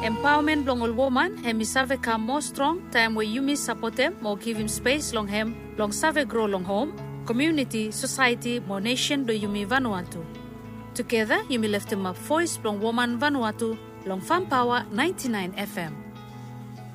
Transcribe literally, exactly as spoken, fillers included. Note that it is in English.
Empowerment long all woman, hemi save come more strong, time where you miss support them, more give him space long hem, long save grow long home, community, society, more nation do you me Vanuatu. Together, you me lift him up voice long woman Vanuatu, long Farm Power ninety-nine F M.